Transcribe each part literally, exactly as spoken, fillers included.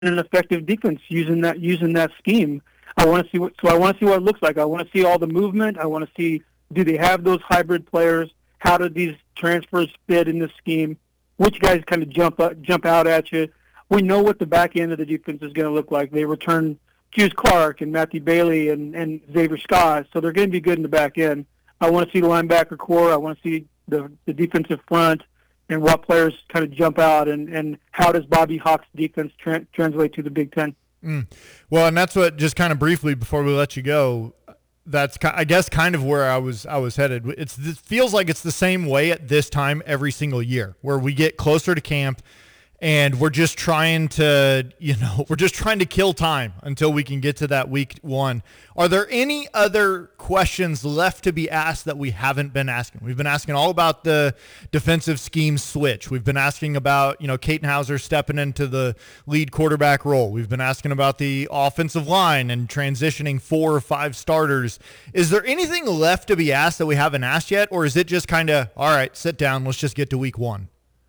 an effective defense using that using that scheme. I want to see what so I want to see what it looks like. I want to see all the movement. I want to see, do they have those hybrid players? How do these transfers fit in the scheme? Which guys kind of jump up, jump out at you? We know what the back end of the defense is going to look like. They return Hughes Clark and Matthew Bailey and, and Xavier Scott, so they're going to be good in the back end. I want to see the linebacker core. I want to see the, the defensive front and what players kind of jump out, and, and how does Bobby Hauck's defense tra- translate to the Big Ten. Mm. Well, and that's what, just kind of briefly before we let you go, that's, I guess, kind of where I was I was headed. It's, it feels like it's the same way at this time every single year, where we get closer to camp, and we're just trying to, you know, we're just trying to kill time until we can get to that week one. Are there any other questions left to be asked that we haven't been asking? We've been asking all about the defensive scheme switch. We've been asking about, you know, Katin Houser stepping into the lead quarterback role. We've been asking about the offensive line and transitioning four or five starters. Is there anything left to be asked that we haven't asked yet, or is it just kind of, all right, sit down, let's just get to week one?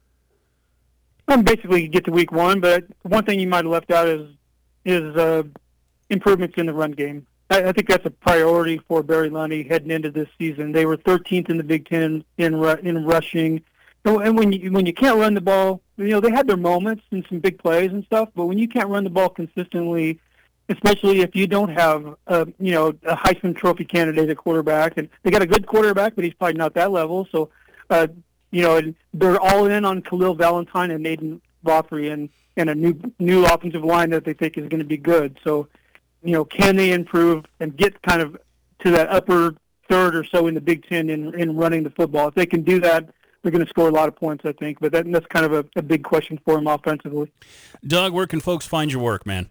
Um, basically, get to week one, but one thing you might have left out is is uh, improvements in the run game. I, I think that's a priority for Barry Lundy heading into this season. They were thirteenth in the Big Ten in ru- in rushing, and when you when you can't run the ball, you know, they had their moments and some big plays and stuff. But when you can't run the ball consistently, especially if you don't have a you know a Heisman Trophy candidate at quarterback, and they got a good quarterback, but he's probably not that level, so. Uh, You know, and they're all in on Khalil Valentine and Nathan Bothry, and, and a new new offensive line that they think is going to be good. So, you know, can they improve and get kind of to that upper third or so in the Big Ten in, in running the football? If they can do that, they're going to score a lot of points, I think. But that, that's kind of a, a big question for them offensively. Doug, where can folks find your work, man?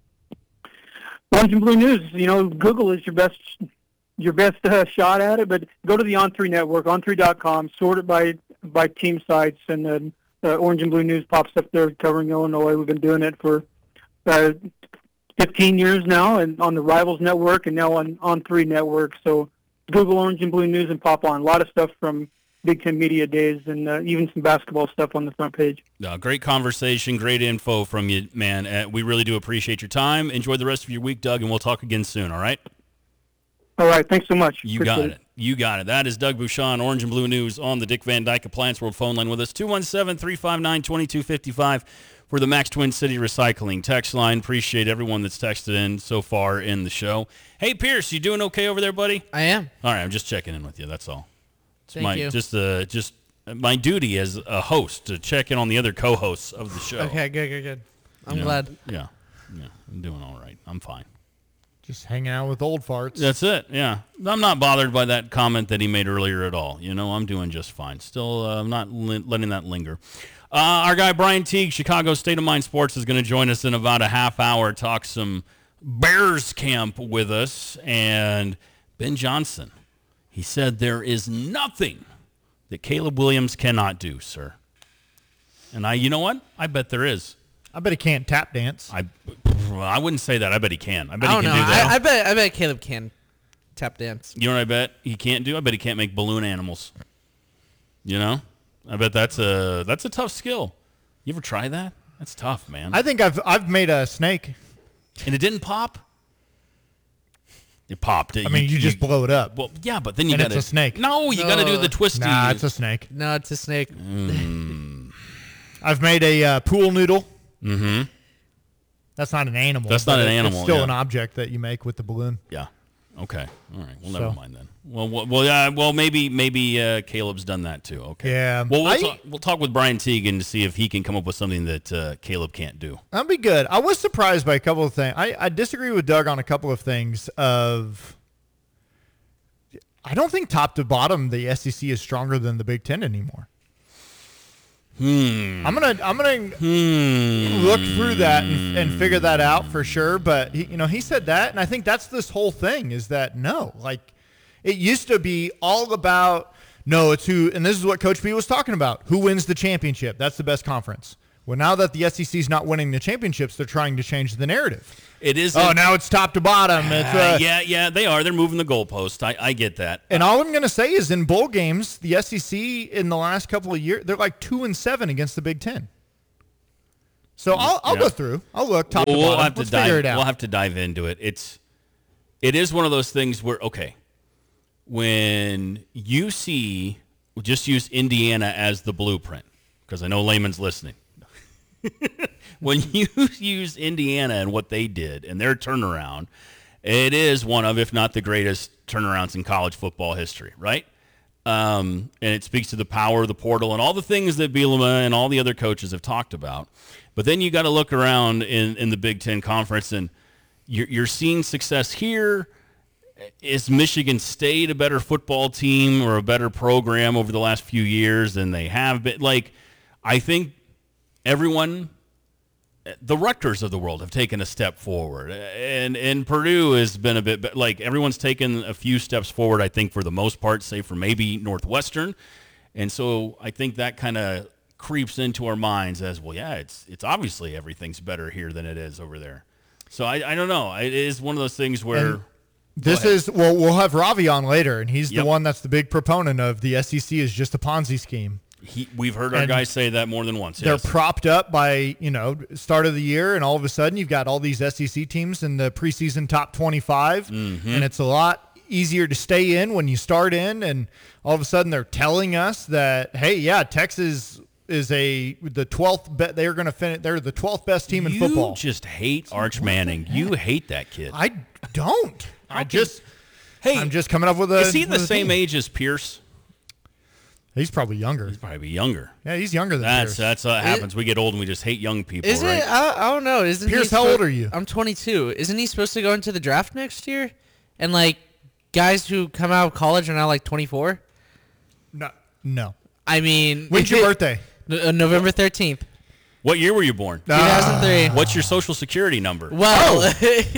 Orange and Blue News. You know, Google is your best your best uh, shot at it, but go to the On three network, on three dot com, sort it by by team sites, and then uh, Orange and Blue News pops up there covering Illinois. We've been doing it for uh, fifteen years now, and on the Rivals Network, and now on On three Network. So Google Orange and Blue News and pop on. A lot of stuff from Big Ten Media Days, and uh, even some basketball stuff on the front page. Uh, great conversation, great info from you, man. Uh, we really do appreciate your time. Enjoy the rest of your week, Doug, and we'll talk again soon, all right? All right, thanks so much. You Appreciate got it. You got it. That is Doug Bucshon, Orange and Blue News, on the Dick Van Dyke Appliance World phone line with us. two one seven, three five nine, two two five five for the Max Twin City Recycling text line. Appreciate everyone that's texted in so far in the show. Hey, Pierce, you doing okay over there, buddy? I am. All right, I'm just checking in with you. That's all. It's Thank my, you. Just, uh, just my duty as a host to check in on the other co-hosts of the show. Okay, good, good, good. I'm You know? glad. Yeah, yeah, I'm doing all right. I'm fine. Just hanging out with old farts. That's it, yeah. I'm not bothered by that comment that he made earlier at all. You know, I'm doing just fine. Still, uh, I'm not li- letting that linger. Uh, our guy, Brian Teague, Chicago State of Mind Sports, is going to join us in about a half hour, talk some Bears camp with us. And Ben Johnson, he said there is nothing that Caleb Williams cannot do, sir. And I, you know what? I bet there is. I bet he can't tap dance. I, I wouldn't say that. I bet he can. I bet I he don't can know. do that. I, I bet. I bet Caleb can tap dance. You know what I bet he can't do? I bet he can't make balloon animals. You know? I bet that's a that's a tough skill. You ever try that? That's tough, man. I think I've I've made a snake. And it didn't pop? It popped. I mean, you, you just blow it up. Well, yeah, but then you and got to. it's a snake. No, you No. got to do the twisty. Nah, it's a snake. No, it's a snake. Mm. I've made a uh, pool noodle. Mm-hmm. That's not an animal. That's not but an it- animal, It's still yeah. an object that you make with the balloon. Yeah. Okay. All right. Well, So- never mind then. Well, well, well, uh, well maybe maybe uh, Caleb's done that too. Okay. Yeah. Well, we'll, I- talk, we'll talk with Brian Teagan to see if he can come up with something that uh, Caleb can't do. That'd be good. I was surprised by a couple of things. I, I disagree with Doug on a couple of things. Of, I don't think top to bottom the S E C is stronger than the Big Ten anymore. Hmm. I'm gonna I'm gonna Hmm. look through that and, and figure that out for sure. But he, you know, he said that, and I think that's this whole thing is that no, like it used to be all about no, it's who, and this is what Coach P was talking about: who wins the championship. That's the best conference. Well, now that the S E C is not winning the championships, they're trying to change the narrative. It is. Oh, now it's top to bottom. It's, uh, Uh, yeah, yeah, they are. They're moving the goalpost. I, I get that. And all I'm going to say is in bowl games, the S E C in the last couple of years, they're like two and seven against the Big Ten. So I'll, I'll Yeah. go through. I'll look top Well, to we'll bottom. have to Let's dive. figure it out. We'll have to dive into it. It's it is one of those things where okay, when you see, we'll just use Indiana as the blueprint because I know Layman's listening. When you use Indiana and what they did and their turnaround, it is one of, if not the greatest turnarounds in college football history, right? Um, and it speaks to the power of the portal and all the things that Bielema and all the other coaches have talked about. But then you got to look around in, in the Big Ten Conference, and you're, you're seeing success here. Is Michigan State a better football team or a better program over the last few years than they have been? Like, I think everyone, the Rutgers of the world, have taken a step forward, and and Purdue has been a bit like everyone's taken a few steps forward. I think for the most part, save for maybe Northwestern, and so I think that kind of creeps into our minds as well. Yeah, it's it's obviously everything's better here than it is over there. So I I don't know. It is one of those things where. And this is well, we'll have Ravi on later, and he's Yep. the one that's the big proponent of the S E C is just a Ponzi scheme. He, we've heard our And guys say that more than once. They're Yes. propped up by, you know, start of the year, and all of a sudden you've got all these S E C teams in the preseason top twenty-five, Mm-hmm. and it's a lot easier to stay in when you start in, and all of a sudden they're telling us that, hey, yeah, Texas is a the twelfth bet they're going to finish. They're the twelfth best team in you football. just hate Arch Manning. You hate that kid. I don't. I can- just. hey, I'm just coming up with a. is he the with a same theme. age as Pierce? He's probably younger. Probably younger. Yeah, he's younger than That's Pierce. that's what happens. We get old and we just hate young people, Is right? it? I, I don't know. Isn't Pierce, he how suppo- old are you? I'm twenty-two. Isn't he supposed to go into the draft next year? And like guys who come out of college are now like twenty-four. No, no. I mean, When's your birthday? Uh, November thirteenth, What year were you born? two thousand three. What's your social security number? Well,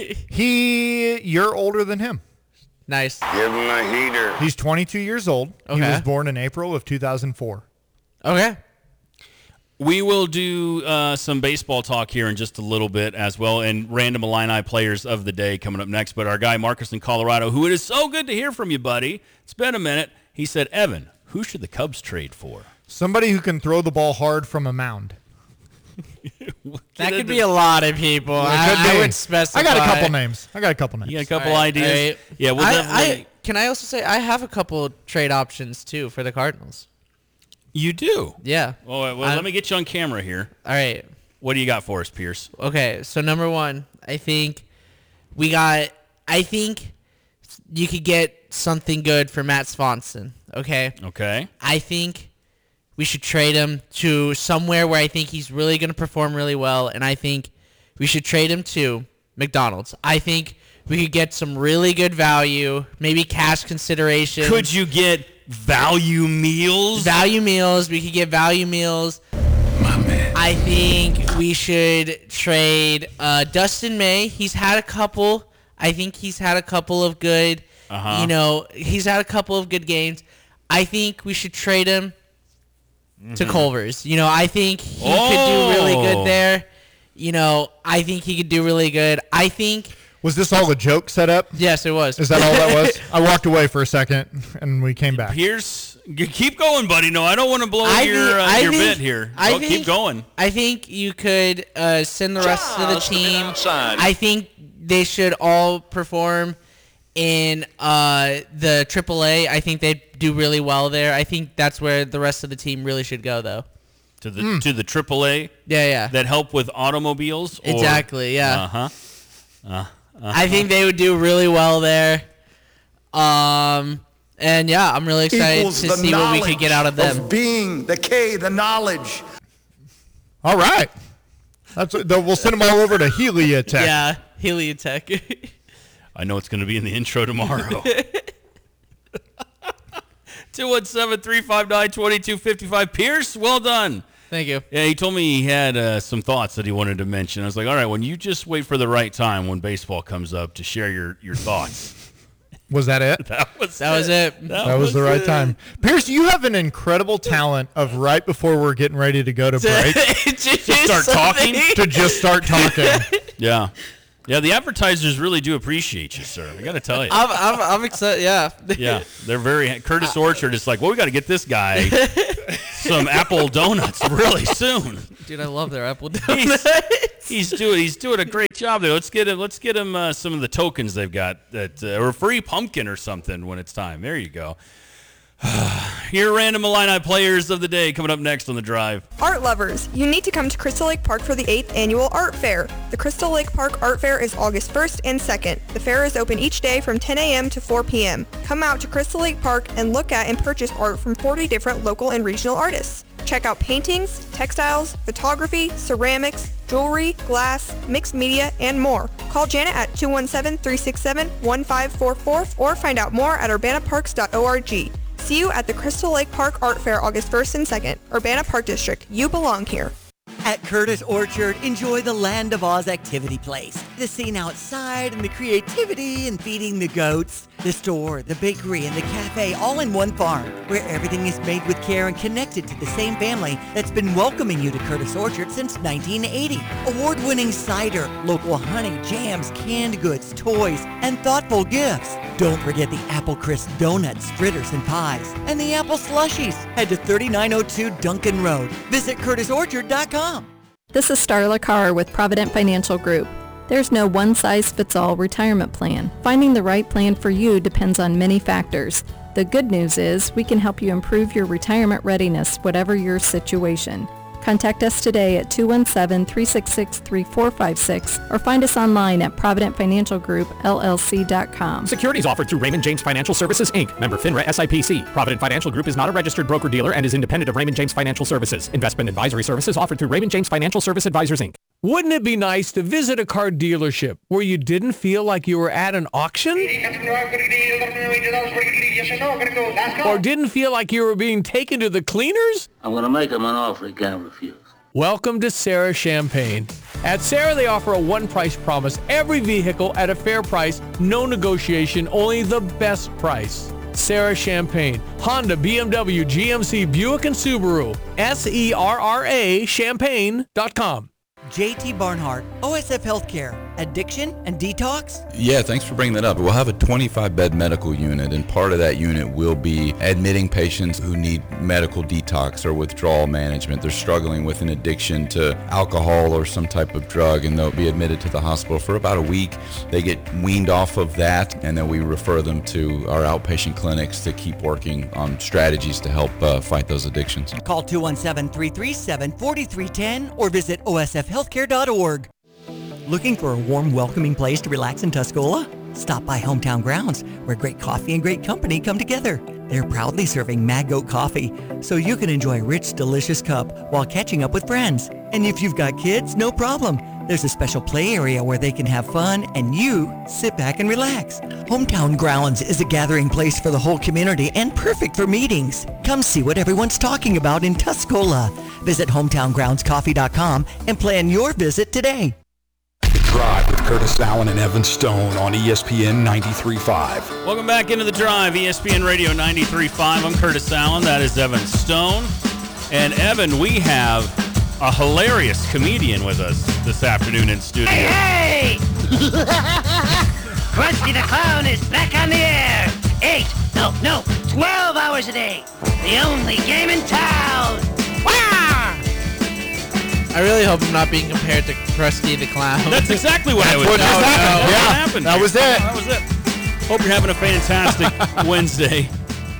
He, you're older than him. nice. Give him a heater. He's twenty-two years old. He Okay. was born in April of two thousand four. Okay. We will do uh, some baseball talk here in just a little bit as well, and random Illini players of the day coming up next. But our guy Marcus in Colorado, who it is so good to hear from you, buddy. It's been a minute. He said, Evan, who should the Cubs trade for? Somebody who can throw the ball hard from a mound. That could be a lot of people. I, Could I be. would specify. I got a couple names. I got a couple names. You got a couple All right, ideas? all right. Yeah, we'll I, definitely. I, can I also say I have a couple trade options too for the Cardinals? You do? Yeah. Oh, well, I'm- let me get you on camera here. All right. What do you got for us, Pierce? Okay, so number one, I think we got. I think you could get something good for Matt Swanson. Okay, Okay. I think we should trade him to somewhere where I think he's really going to perform really well, and I think we should trade him to McDonald's. I think we could get some really good value, maybe cash consideration. Could you get value meals? Value meals. We could get value meals. I think we should trade uh, Dustin May. He's had a couple. I think he's had a couple of good. Uh-huh. You know, he's had a couple of good games. I think we should trade him to Culver's. You know, I think he could do really Oh. good there. You know, I think he could do really good. I think Was this all a joke set up? yes, it was. Is that all that was? I walked away for a second, and we came back. Pierce, you keep going, buddy. No, I don't want to blow I your think- uh, I your think- bit here. I Go, think- keep going. I think you could uh, send the rest of the Just a bit team. outside. I think they should all perform in uh, the triple A. I think they do really well there. I think that's where the rest of the team really should go, though. To the to the triple A Yeah, yeah. that help with automobiles. Or, Exactly, yeah. Uh huh. I think they would do really well there. Um, and yeah, I'm really excited Equals to the see what we could knowledge get out of them. Of being, the K, the knowledge. All right. That's we'll send them all over to Heliotech. Yeah, Heliotech. I know it's going to be in the intro tomorrow. two one seven, three five nine, two two five five. Pierce, well done. Thank you. Yeah, he told me he had uh, some thoughts that he wanted to mention. I was like, all right, when you just wait for the right time when baseball comes up to share your, your thoughts. Was that it? That was That was it. That was the right it. time. Pierce, you have an incredible talent of right before we're getting ready to go to break Just start talking? to just start talking. Yeah. Yeah, the advertisers really do appreciate you, sir. I got to tell you. I'm, I'm, I'm excited. Yeah. Yeah, they're very. Curtis Orchard is like, well, we got to get this guy some apple donuts really soon. Dude, I love their apple donuts. He's, he's doing he's doing a great job there. Let's get him. Let's get him uh, some of the tokens they've got that uh, or a free pumpkin or something when it's time. There you go. Your random Illini players of the day coming up next on The Drive. Art lovers, you need to come to Crystal Lake Park for the eighth Annual Art Fair. The Crystal Lake Park Art Fair is August first and second. The fair is open each day from ten a.m. to four p.m. Come out to Crystal Lake Park and look at and purchase art from forty different local and regional artists. Check out paintings, textiles, photography, ceramics, jewelry, glass, mixed media, and more. Call Janet at two one seven, three six seven, one five four four or find out more at urbana parks dot org. See you at the Crystal Lake Park Art Fair August first and second. Urbana Park District. You belong here. At Curtis Orchard, enjoy the Land of Oz activity place. The scene outside and the creativity and feeding the goats. The store, the bakery, and the cafe all in one farm, where everything is made with care and connected to the same family that's been welcoming you to Curtis Orchard since nineteen eighty. Award-winning cider, local honey, jams, canned goods, toys, and thoughtful gifts. Don't forget the Apple Crisp donuts, fritters, and pies, and the apple slushies. Head to thirty-nine oh two Duncan Road. Visit curtis orchard dot com. This is Starla Carr with Provident Financial Group. There's no one-size-fits-all retirement plan. Finding the right plan for you depends on many factors. The good news is we can help you improve your retirement readiness, whatever your situation. Contact us today at two one seven, three six six, three four five six or find us online at provident financial group l l c dot com. Securities offered through Raymond James Financial Services, Incorporated. Member FINRA S I P C. Provident Financial Group is not a registered broker-dealer and is independent of Raymond James Financial Services. Investment advisory services offered through Raymond James Financial Service Advisors, Incorporated. Wouldn't it be nice to visit a car dealership where you didn't feel like you were at an auction? Or didn't feel like you were being taken to the cleaners? I'm going to make him an offer he can't refuse. Welcome to Sarah Champagne. At Sarah, they offer a one-price promise. Every vehicle at a fair price, no negotiation, only the best price. Sarah Champagne, Honda, B M W, G M C, Buick, and Subaru. S E R R A champagne dot com. J T Barnhart, O S F Healthcare, addiction and detox? Yeah, thanks for bringing that up. We'll have a twenty-five bed medical unit, and part of that unit will be admitting patients who need medical detox or withdrawal management. They're struggling with an addiction to alcohol or some type of drug, and they'll be admitted to the hospital for about a week. They get weaned off of that, and then we refer them to our outpatient clinics to keep working on strategies to help uh, fight those addictions. Call two one seven, three three seven, four three one zero or visit O S F healthcare dot org. Looking for a warm, welcoming place to relax in Tuscola? Stop by Hometown Grounds, where great coffee and great company come together. They're proudly serving Mad Goat coffee, so you can enjoy a rich, delicious cup while catching up with friends. And if you've got kids, no problem. There's a special play area where they can have fun and you sit back and relax. Hometown Grounds is a gathering place for the whole community and perfect for meetings. Come see what everyone's talking about in Tuscola. Visit hometown grounds coffee dot com and plan your visit today. The Drive with Curtis Allen and Evan Stone on E S P N ninety-three point five. Welcome back into The Drive, E S P N Radio ninety-three point five. I'm Curtis Allen. That is Evan Stone. And Evan, we have a hilarious comedian with us this afternoon in studio. Hey, hey! Krusty the Clown is back on the air. Eight, no, no, twelve hours a day. The only game in town. Wow! I really hope I'm not being compared to Krusty the Clown. That's exactly what I was what doing. just happened. What Yeah, happened that here. was it. That was it. Hope you're having a fantastic Wednesday.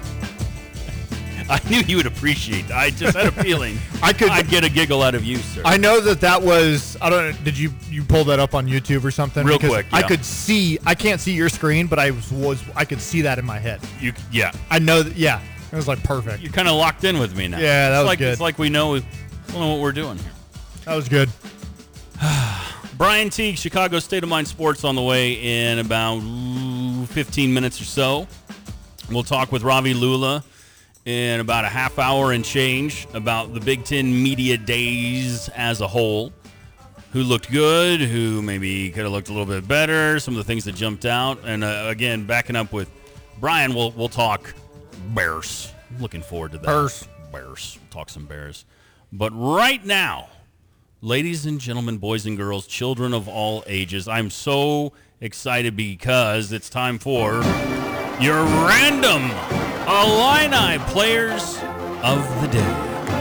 I knew you would appreciate that. I just had a feeling I could I'd get a giggle out of you, sir. I know that that was, I don't know, did you you pull that up on YouTube or something? Real Because quick, I yeah. could see, I can't see your screen, but I was, was I could see that in my head. You, yeah. I know that, yeah. It was like perfect. You're kind of locked in with me now. Yeah, that it's was like, good. It's like we know, we know what we're doing here. That was good. Brian Teague, Chicago State of Mind Sports on the way in about ooh, fifteen minutes or so. We'll talk with Ravi Lula in about a half hour and change about the Big Ten media days as a whole. Who looked good, who maybe could have looked a little bit better, some of the things that jumped out. And uh, again, backing up with Brian, we'll, we'll talk Bears. Looking forward to that. Bears. Bears. We'll talk some Bears. But right now, ladies and gentlemen, boys and girls, children of all ages, I'm so excited because it's time for your random Illini players of the day.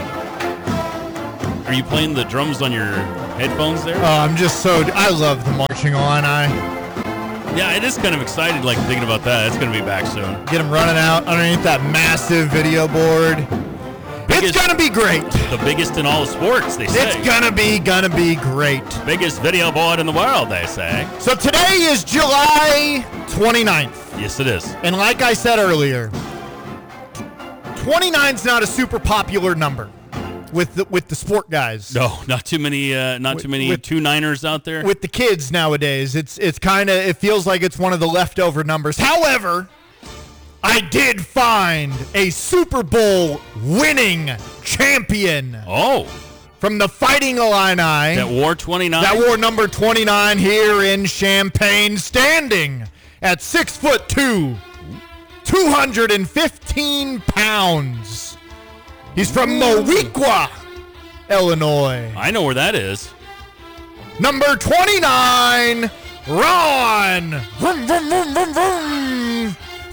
Are you playing the drums on your headphones there? Oh, I'm just so. I love the marching Illini. Yeah, it is kind of excited, like thinking about that. It's going to be back soon. Get them running out underneath that massive video board. Biggest, it's gonna be great. The biggest in all of sports, they say. It's gonna be, gonna be great. Biggest video board in the world, they say. So today is July twenty-ninth. Yes, it is. And like I said earlier, twenty-nine is not a super popular number with the, with the sport guys. No, not too many, uh, not with, too many with, two niners out there. With the kids nowadays, it's it's kind of, it feels like it's one of the leftover numbers. However, I did find a Super Bowl winning champion. Oh. From the Fighting Illini. That wore twenty-nine? That wore number twenty-nine here in Champaign, standing at six foot two, two hundred fifteen pounds. He's from Moweaqua, Illinois. I know where that is. Number twenty-nine, Ron. Vroom, vroom, vroom, vroom, vroom.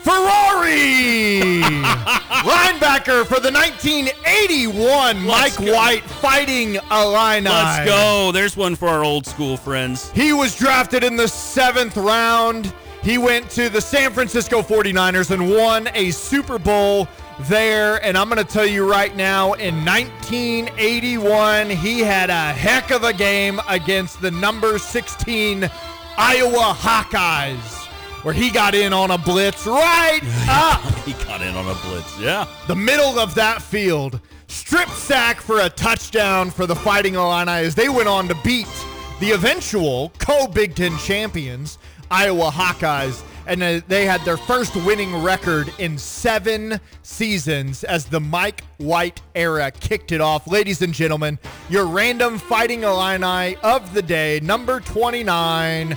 Ferrari! Linebacker for the nineteen eighty-one Let's Mike go. White Fighting Illini. Let's go. There's one for our old school friends. He was drafted in the seventh round. He went to the San Francisco forty-niners and won a Super Bowl there. And I'm going to tell you right now, in nineteen eighty-one, he had a heck of a game against the number sixteen Iowa Hawkeyes, where he got in on a blitz right up. He got in on a blitz, yeah. The middle of that field. Strip sack for a touchdown for the Fighting Illini as they went on to beat the eventual co-Big Ten champions, Iowa Hawkeyes. And uh, they had their first winning record in seven seasons as the Mike White era kicked it off. Ladies and gentlemen, your random Fighting Illini of the day, number twenty-nine,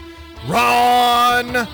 Ron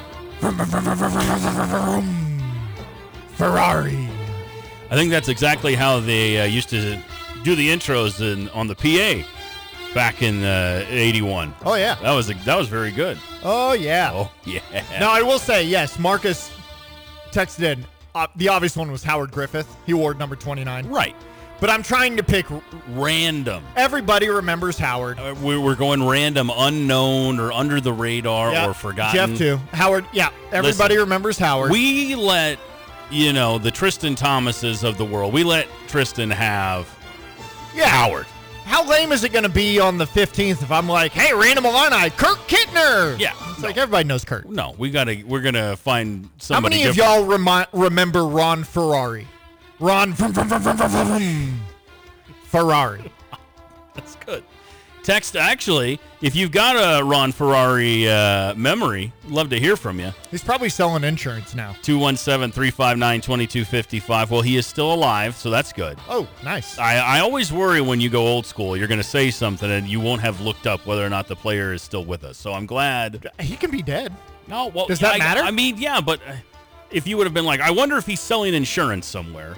Ferrari. I think that's exactly how they uh, used to do the intros in, on the P A back in uh, eighty-one. Oh yeah, that was a, that was very good. Oh yeah. Oh yeah. Now I will say yes. Marcus texted in. Uh, the obvious one was Howard Griffith. He wore number twenty-nine. Right. But I'm trying to pick random. Everybody remembers Howard. Uh, we we're going random, unknown, or under the radar, yeah. or forgotten. Jeff too. Howard. Yeah. Everybody Listen, remembers Howard. We let, you know, the Tristan Thomases of the world. We let Tristan have yeah. Howard. How lame is it going to be on the fifteenth if I'm like, hey, random Illini, Kirk Kittner? Yeah. It's no. like everybody knows Kirk. No, we gotta. We're gonna find somebody. How many different. of y'all remi- remember Ron Ferrari? Ron vroom, vroom, vroom, vroom, vroom, vroom. Ferrari. That's good. Text, actually, if you've got a Ron Ferrari uh, memory, love to hear from you. He's probably selling insurance now. two one seven, three five nine, two two five five. Well, he is still alive, so that's good. Oh, nice. I, I always worry when you go old school, you're going to say something and you won't have looked up whether or not the player is still with us. So I'm glad. He can be dead. No, well, does that I, matter? I mean, yeah, but if you would have been like, I wonder if he's selling insurance somewhere.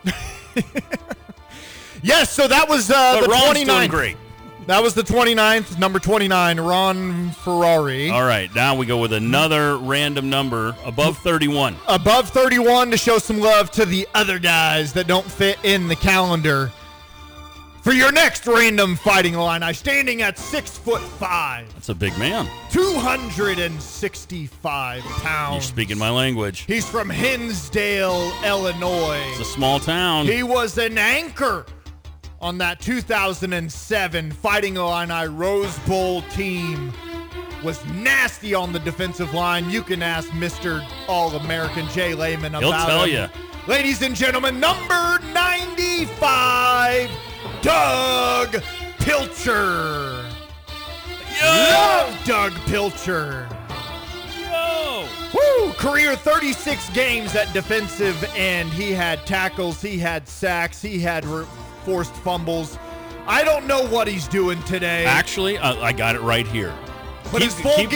Yes, so that was uh, the Ron's twenty-ninth. Doing great. That was the twenty-ninth, number twenty-nine, Ron Ferrari. All right, now we go with another random number above thirty-one. Above thirty-one to show some love to the other guys that don't fit in the calendar. For your next random Fighting Illini, standing at six foot five. That's a big man. two hundred sixty-five pounds. You're speaking my language. He's from Hinsdale, Illinois. It's a small town. He was an anchor on that two thousand seven Fighting Illini Rose Bowl team. Was nasty on the defensive line. You can ask Mister All-American Jay Lehman about He'll tell him. you. Ladies and gentlemen, number ninety-five, Doug Pilcher. Yo! Love Doug Pilcher. Yo! Woo! Career thirty-six games at defensive end. He had tackles, he had sacks, he had re- forced fumbles. I don't know what he's doing today. Actually, uh, I got it right here. But keep, his full keep game